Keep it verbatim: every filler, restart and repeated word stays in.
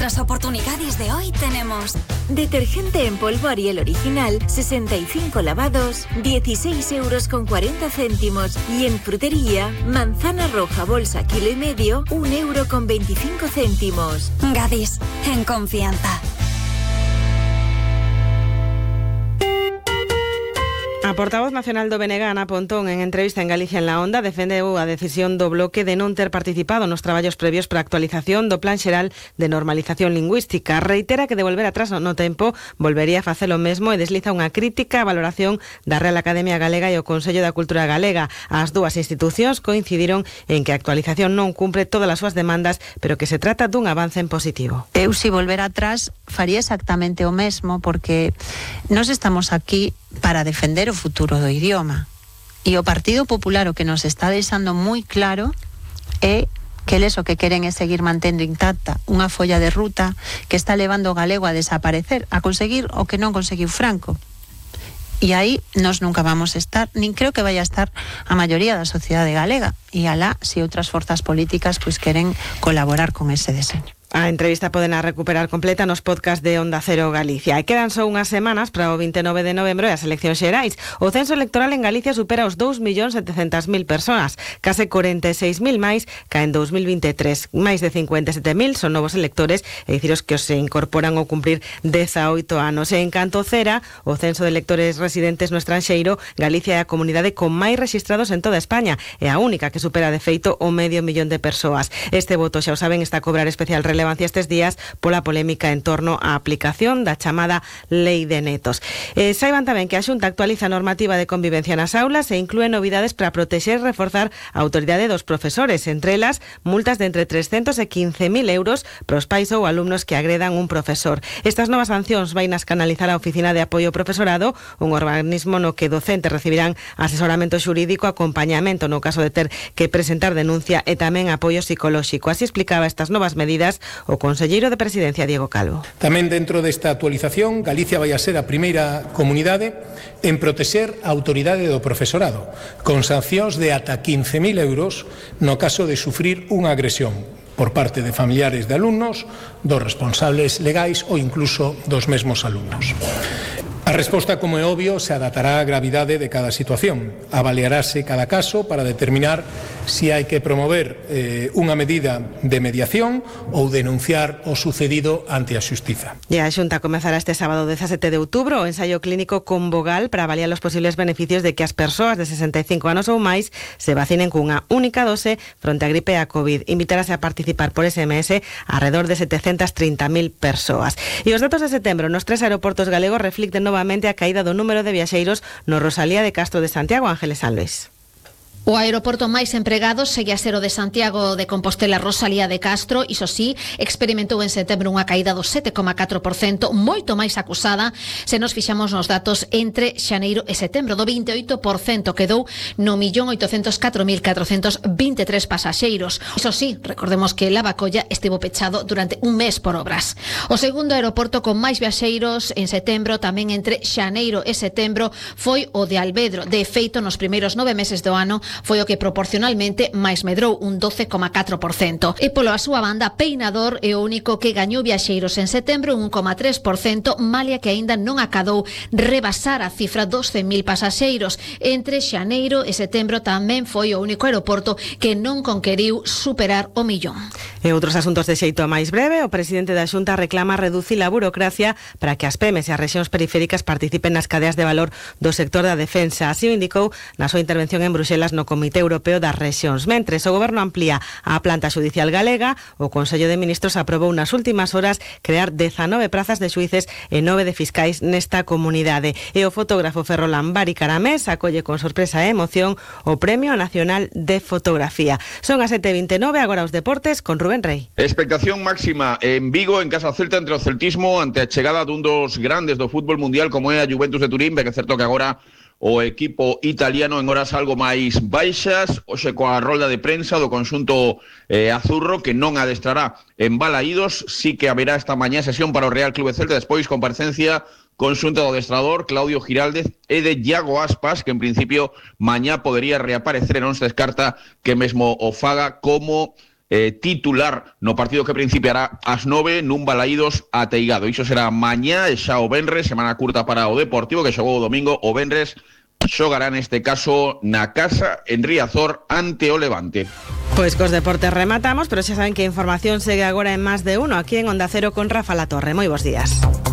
nuestras oportunidades de hoy tenemos detergente en polvo Ariel original, sesenta y cinco lavados, dieciséis euros con cuarenta céntimos. Y en frutería, manzana roja bolsa kilo y medio, un euro con veinticinco céntimos. Gadis, en confianza. A portavoz nacional do B N G, Ana Pontón, en entrevista en Galicia en la Onda, defendeu a decisión do Bloque de non ter participado nos traballos previos para a actualización do Plan Xeral de Normalización Lingüística. Reitera que de volver atrás no tempo volvería a facer o mesmo e desliza unha crítica a valoración da Real Academia Galega e o Consello da Cultura Galega. As dúas institucións coincidiron en que a actualización non cumpre todas as súas demandas, pero que se trata dun avance en positivo. Eu, se volver atrás, faría exactamente o mesmo, porque nós estamos aquí para defender o futuro do idioma. E o Partido Popular o que nos está deixando moi claro é que eles o que queren é seguir mantendo intacta unha folla de ruta que está levando o galego a desaparecer, a conseguir o que non conseguiu Franco. E aí nós nunca vamos a estar, nin creo que vaya a estar a maioría da sociedade galega. E alá, se outras forzas políticas pois queren colaborar con ese deseño. A entrevista poden a recuperar completa nos podcast de Onda Cero Galicia. E quedan só unhas semanas para o veintinueve de novembro e as eleccións xerais. O censo electoral en Galicia supera os dous millóns setecentas mil persoas, case corenta e seis mil máis ca en dous mil veintitrés. Máis de cincuenta e sete mil son novos electores, e diciros que os se incorporan ao cumprir dezaoito anos. E en canto cera, o censo de electores residentes no estranxeiro, Galicia é a comunidade con máis rexistrados en toda España, e a única que supera de feito o medio millón de persoas. Este voto, xa o saben, está a cobrar especial relevancia estes días pola polémica en torno á aplicación da chamada Lei de Netos. Eh, saiban tamén que a Xunta actualiza a normativa de convivencia nas aulas e inclúe novidades para protexer e reforzar a autoridade dos profesores, entre elas multas de entre trescentos e quince mil euros para os pais ou alumnos que agredan un profesor. Estas novas sancións vainas canalizar a Oficina de Apoio ao Profesorado, un organismo no que docentes recibirán asesoramento xurídico, acompañamento no caso de ter que presentar denuncia e tamén apoio psicolóxico. Así explicaba estas novas medidas o conselleiro de Presidencia, Diego Calvo. Tamén dentro desta actualización, Galicia vai a ser a primeira comunidade en protexer a autoridade do profesorado, con sancións de ata quince mil euros no caso de sufrir unha agresión por parte de familiares de alumnos, dos responsables legais ou incluso dos mesmos alumnos. A resposta, como é obvio, se adaptará á gravidade de cada situación. Avaliarase cada caso para determinar se hai que promover eh, unha medida de mediación ou denunciar o sucedido ante a xustiza. E a Xunta comezará este sábado dezasete de outubro o ensaio clínico con Vogal para avaliar os posibles beneficios de que as persoas de sesenta e cinco anos ou máis se vacinen cunha única dose fronte a gripe e a COVID. Invitarase a participar por S M S alrededor de setecentas trinta mil persoas. E os datos de setembro nos tres aeroportos galegos reflicten novamente a caída do número de viaxeiros no Rosalía de Castro de Santiago. Ángeles San Luis. O aeroporto máis empregado segue a ser o de Santiago de Compostela Rosalía de Castro. Iso sí, experimentou en setembro unha caída do sete coma catro por cento, moito máis acusada se nos fixamos nos datos entre xaneiro e setembro. Do vinte e oito por cento quedou no millón oitocentos catro mil catrocentos vinte e tres pasaxeiros. Iso sí, recordemos que Lavacolla estivo pechado durante un mes por obras. O segundo aeroporto con máis viaxeiros en setembro, tamén entre xaneiro e setembro, foi o de Alvedro. De feito, nos primeiros nove meses do ano foi o que proporcionalmente máis medrou, un doce coma catro por cento. E polo a súa banda, Peinador é o único que gañou viaxeiros en setembro, un un coma tres por cento, malia que aínda non acadou rebasar a cifra dos cen mil pasaxeiros. Entre xaneiro e setembro tamén foi o único aeroporto que non conqueriu superar o millón. E outros asuntos de xeito máis breve, o presidente da Xunta reclama reducir a burocracia para que as P M Es e as rexións periféricas participen nas cadeas de valor do sector da defensa. Así o indicou na súa intervención en Bruxelas no Comité Europeo das Rexións. Mentres o Goberno amplía a planta xudicial galega, o Consello de Ministros aprobou nas últimas horas crear dezanove prazas de xuíces e nove de fiscais nesta comunidade. E o fotógrafo ferrolán Bari Caramés acolle con sorpresa e emoción o Premio Nacional de Fotografía. Son as sete e vinte e nove, agora os deportes con Rubén Rey. Expectación máxima en Vigo, en Casa Celta, entre o celtismo ante a chegada dun dos grandes do fútbol mundial como é a Juventus de Turín, que é certo que agora o equipo italiano en horas algo máis baixas, hoxe coa rolda de prensa do conxunto eh, azurro, que non adestrará en Balaídos. Sí que haberá esta mañá sesión para o Real Club de Celta, despois comparecencia conxunta do adestrador Claudio Giraldez e de Iago Aspas, que en principio mañá podería reaparecer e non se descarta que mesmo o faga como eh, titular no partido que principiará ás nove nun Balaídos a Teigado. Iso será mañá e xa o venres, semana curta para o Deportivo, que xogou o domingo. O venres xogará neste caso na casa en Riazor ante o Levante. Pois cos deportes rematamos, pero xa saben que a información segue agora en Más de Uno, aquí en Onda Cero con Rafa Latorre. Moi bons días.